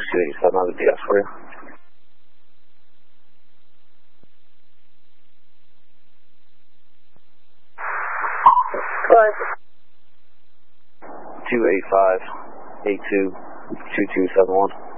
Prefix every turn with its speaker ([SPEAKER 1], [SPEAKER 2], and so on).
[SPEAKER 1] 287 on the DS for you.
[SPEAKER 2] What?
[SPEAKER 1] 285 82 2271.